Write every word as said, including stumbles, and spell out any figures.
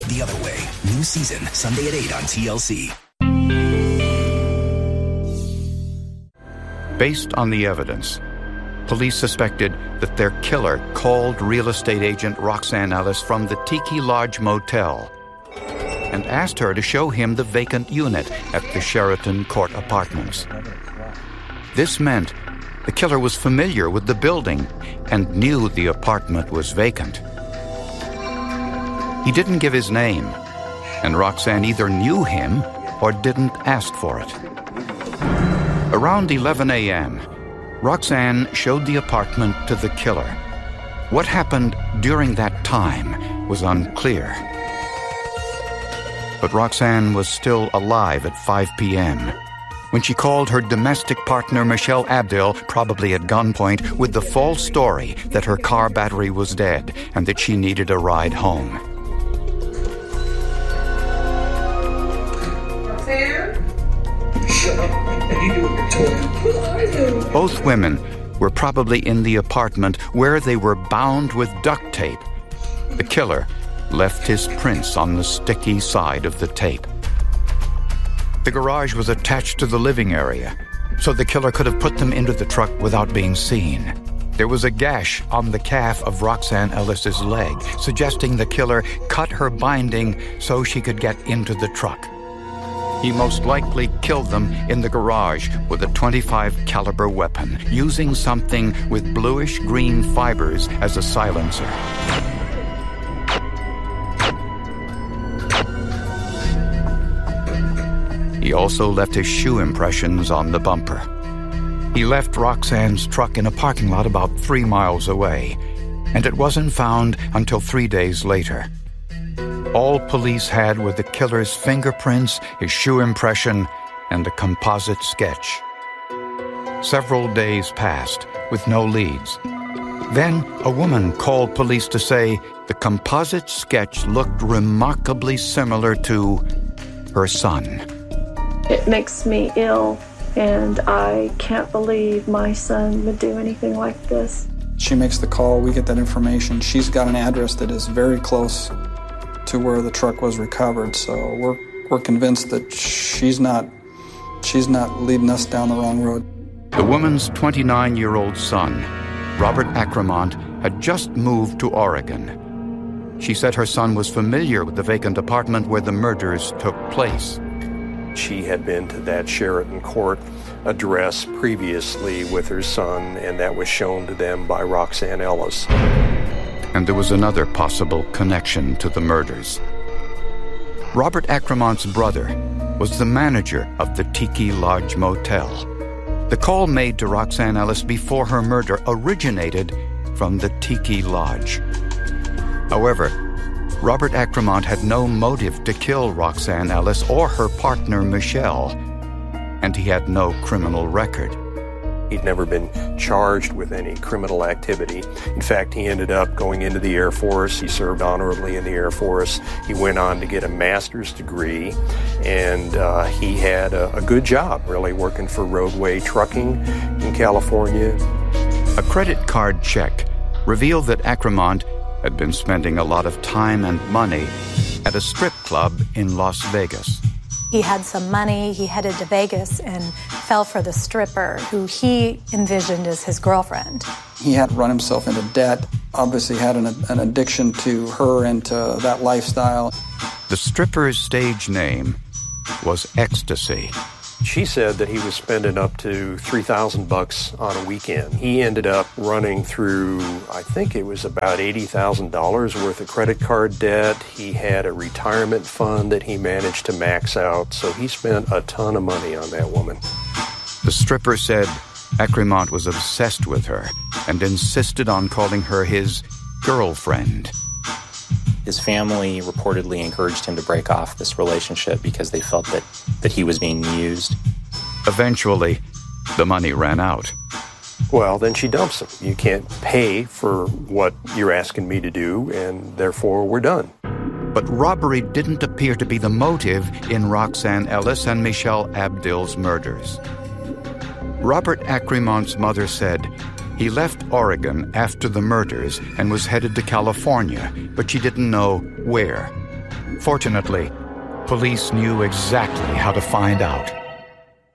The Other Way. New season, Sunday at eight on T L C. Based on the evidence, police suspected that their killer called real estate agent Roxanne Ellis from the Tiki Lodge Motel and asked her to show him the vacant unit at the Sheraton Court Apartments. This meant the killer was familiar with the building and knew the apartment was vacant. He didn't give his name, and Roxanne either knew him or didn't ask for it. Around eleven a.m., Roxanne showed the apartment to the killer. What happened during that time was unclear. But Roxanne was still alive at five p.m. when she called her domestic partner Michelle Abdil, probably at gunpoint, with the false story that her car battery was dead and that she needed a ride home. Roxanne? Shut up. I need to what you're talking. Who are you? Both women were probably in the apartment where they were bound with duct tape. The killer left his prints on the sticky side of the tape. The garage was attached to the living area, so the killer could have put them into the truck without being seen. There was a gash on the calf of Roxanne Ellis's leg, suggesting the killer cut her binding so she could get into the truck. He most likely killed them in the garage with a twenty-five caliber weapon, using something with bluish-green fibers as a silencer. He also left his shoe impressions on the bumper. He left Roxanne's truck in a parking lot about three miles away, and it wasn't found until three days later. All police had were the killer's fingerprints, his shoe impression, and a composite sketch. Several days passed with no leads. Then a woman called police to say the composite sketch looked remarkably similar to her son. It makes me ill, and I can't believe my son would do anything like this. She makes the call, we get that information. She's got an address that is very close to where the truck was recovered, so we're we're convinced that she's not she's not leading us down the wrong road. The woman's twenty-nine-year-old son, Robert Acramont, had just moved to Oregon. She said her son was familiar with the vacant apartment where the murders took place. She had been to that Sheraton Court address previously with her son, and that was shown to them by Roxanne Ellis. And there was another possible connection to the murders. Robert Acramont's brother was the manager of the Tiki Lodge Motel. The call made to Roxanne Ellis before her murder originated from the Tiki Lodge. However, Robert Acramont had no motive to kill Roxanne Ellis or her partner Michelle, and he had no criminal record. He'd never been charged with any criminal activity. In fact, he ended up going into the Air Force. He served honorably in the Air Force. He went on to get a master's degree, and uh, he had a, a good job, really, working for Roadway Trucking in California. A credit card check revealed that Acramont had been spending a lot of time and money at a strip club in Las Vegas. He had some money, he headed to Vegas and fell for the stripper who he envisioned as his girlfriend. He had run himself into debt, obviously had an, an addiction to her and to that lifestyle. The stripper's stage name was Ecstasy. She said that he was spending up to three thousand bucks on a weekend. He ended up running through, I think it was about eighty thousand dollars worth of credit card debt. He had a retirement fund that he managed to max out, so he spent a ton of money on that woman. The stripper said Acramont was obsessed with her and insisted on calling her his girlfriend. His family reportedly encouraged him to break off this relationship because they felt that, that he was being used. Eventually, the money ran out. Well, then she dumps him. You can't pay for what you're asking me to do, and therefore we're done. But robbery didn't appear to be the motive in Roxanne Ellis and Michelle Abdil's murders. Robert Acramont's mother said he left Oregon after the murders and was headed to California, but she didn't know where. Fortunately, police knew exactly how to find out.